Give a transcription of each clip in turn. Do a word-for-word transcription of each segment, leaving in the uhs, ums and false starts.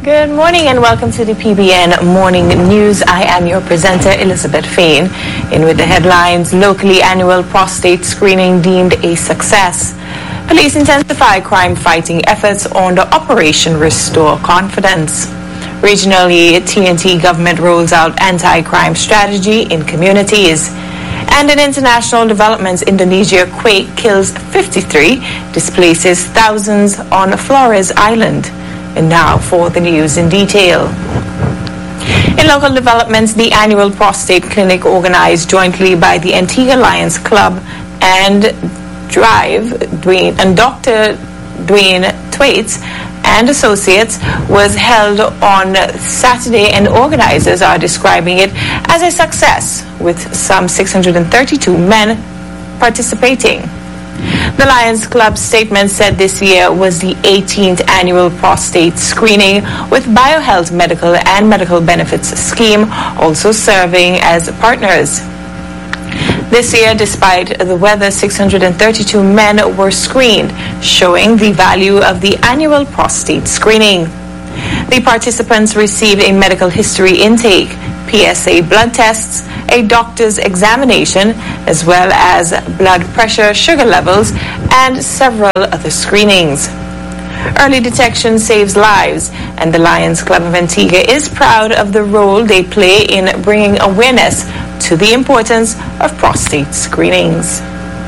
Good morning and welcome to the P B N Morning News. I am your presenter, Elizabeth Fain. In with the headlines, locally annual prostate screening deemed a success. Police intensify crime-fighting efforts under Operation Restore Confidence. Regionally, T N T government rolls out anti-crime strategy in communities. And in international developments, Indonesia quake kills fifty-three, displaces thousands on Flores Island. And now for the news in detail. In local developments, the annual prostate clinic organized jointly by the Antigua Lions Club and Drive Dwayne and Doctor Dwayne Thwaites and Associates was held on Saturday, and organizers are describing it as a success, with some six hundred thirty-two men participating. The Lions Club statement said this year was the eighteenth annual prostate screening, with BioHealth Medical and Medical Benefits Scheme also serving as partners. This year, despite the weather, six hundred thirty-two men were screened, showing the value of the annual prostate screening. The participants received a medical history intake, P S A blood tests, a doctor's examination, as well as blood pressure, sugar levels, and several other screenings. Early detection saves lives, and the Lions Club of Antigua is proud of the role they play in bringing awareness to the importance of prostate screenings.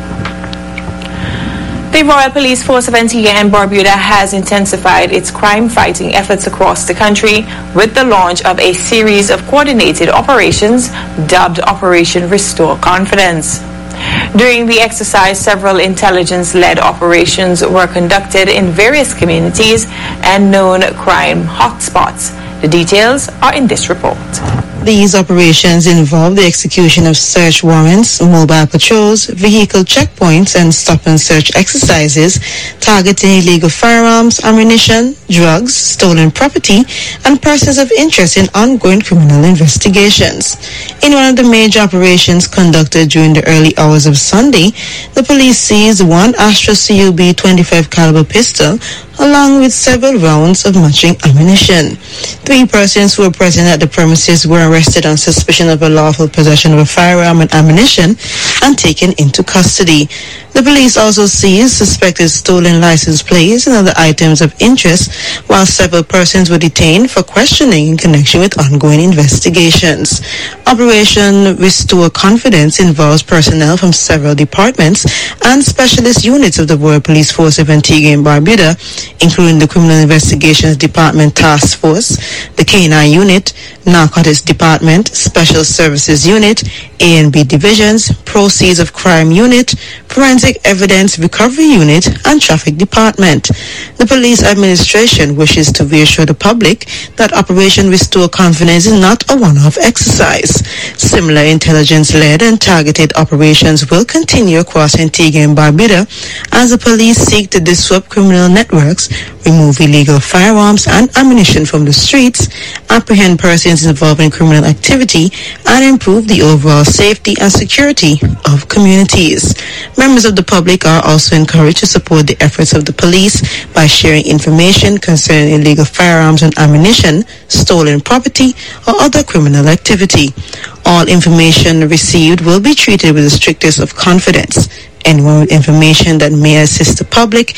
The Royal Police Force of Antigua and Barbuda has intensified its crime-fighting efforts across the country with the launch of a series of coordinated operations dubbed Operation Restore Confidence. During the exercise, several intelligence-led operations were conducted in various communities and known crime hotspots. The details are in this report. These operations involve the execution of search warrants, mobile patrols, vehicle checkpoints, and stop-and-search exercises targeting illegal firearms, ammunition, drugs, stolen property, and persons of interest in ongoing criminal investigations. In one of the major operations conducted during the early hours of Sunday, the police seized one Astra C U B twenty-five caliber pistol along with several rounds of matching ammunition. Three persons who were present at the premises were arrested on suspicion of unlawful possession of a firearm and ammunition and taken into custody. The police also seized suspected stolen license plates and other items of interest, while several persons were detained for questioning in connection with ongoing investigations. Operation Restore Confidence involves personnel from several departments and specialist units of the Royal Police Force of Antigua and Barbuda, including the Criminal Investigations Department Task Force, the K nine Unit, Narcotics Department, Special Services Unit, A and B Divisions, Proceeds of Crime Unit, Forensic Evidence Recovery Unit, and Traffic Department. The police administration wishes to reassure the public that Operation Restore Confidence is not a one-off exercise. Similar intelligence-led and targeted operations will continue across Antigua and Barbuda as the police seek to disrupt criminal networks, remove illegal firearms and ammunition from the streets, apprehend persons involved in criminal activity, and improve the overall safety and security of communities. Members of the public are also encouraged to support the efforts of the police by sharing information concerning illegal firearms and ammunition, stolen property, or other criminal activity. All information received will be treated with the strictest of confidence. Anyone with information that may assist the public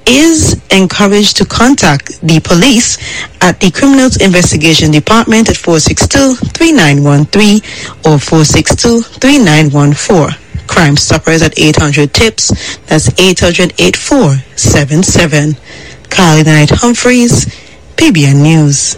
is encouraged to contact the police at the Criminals Investigation Department at four six two, three nine one three or four six two, three nine one four. Crime Stoppers at eight hundred TIPS, that's eight hundred, eight four seven seven. Carly Knight Humphreys, P B N News.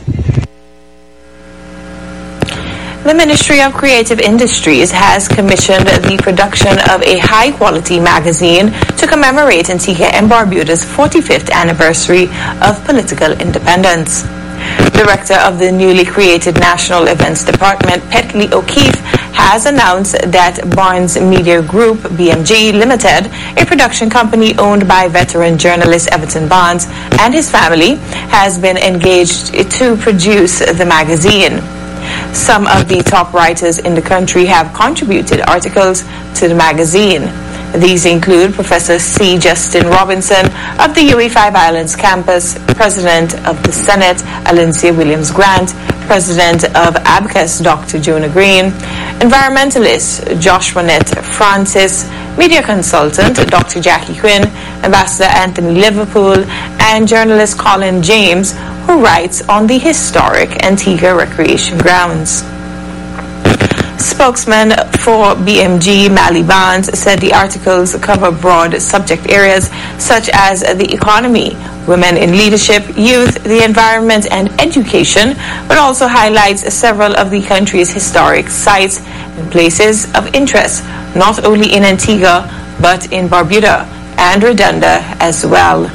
The Ministry of Creative Industries has commissioned the production of a high-quality magazine to commemorate Antigua and Barbuda's forty-fifth anniversary of political independence. Director of the newly created National Events Department, Petley O'Keefe, has announced that Barnes Media Group, B M G Limited, a production company owned by veteran journalist Everton Barnes and his family, has been engaged to produce the magazine. Some of the top writers in the country have contributed articles to the magazine. These include Professor C. Justin Robinson of the U E Five Islands campus, President of the Senate, Alencia Williams Grant, President of ABCUS, Doctor Jonah Green, environmentalist Joshua Nett Francis, media consultant Doctor Jackie Quinn, Ambassador Anthony Liverpool, and journalist Colin James, who writes on the historic Antigua Recreation Grounds. Spokesman for B M G, Mally Barnes, said the articles cover broad subject areas such as the economy, women in leadership, youth, the environment, and education, but also highlights several of the country's historic sites and places of interest, not only in Antigua, but in Barbuda and Redonda as well.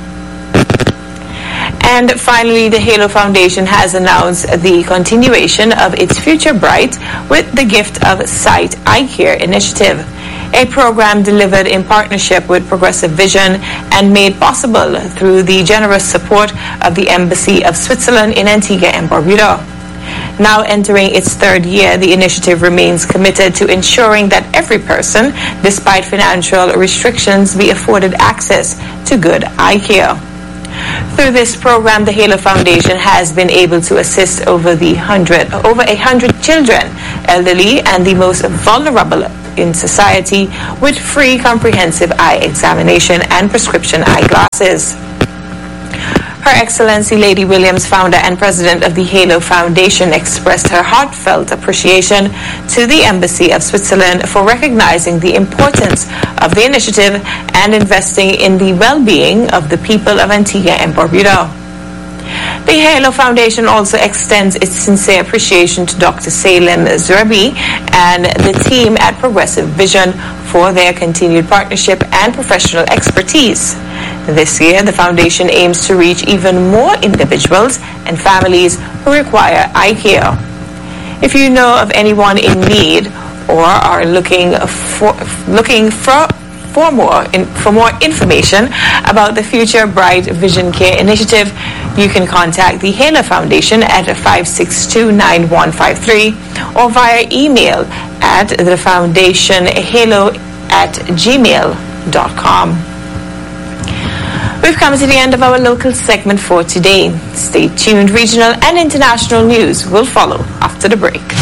And finally, the Halo Foundation has announced the continuation of its Future Bright with the Gift of Sight Eye Care initiative, a program delivered in partnership with Progressive Vision and made possible through the generous support of the Embassy of Switzerland in Antigua and Barbuda. Now entering its third year, the initiative remains committed to ensuring that every person, despite financial restrictions, be afforded access to good eye care. Through this program, the Halo Foundation has been able to assist over the hundred, over a hundred children, elderly, and the most vulnerable in society with free comprehensive eye examination and prescription eyeglasses. Her Excellency Lady Williams, founder and president of the Halo Foundation, expressed her heartfelt appreciation to the Embassy of Switzerland for recognizing the importance of the initiative and investing in the well-being of the people of Antigua and Barbuda. The Halo Foundation also extends its sincere appreciation to Doctor Salem Zerbi and the team at Progressive Vision for their continued partnership and professional expertise. This year, the foundation aims to reach even more individuals and families who require eye care. If you know of anyone in need or are looking for looking for for more in, for more information about the Future Bright Vision Care initiative, you can contact the Halo Foundation at five six two, nine one five three or via email at thefoundationhalo at gmail dot com. We've come to the end of our local segment for today. Stay tuned. Regional and international news will follow after the break.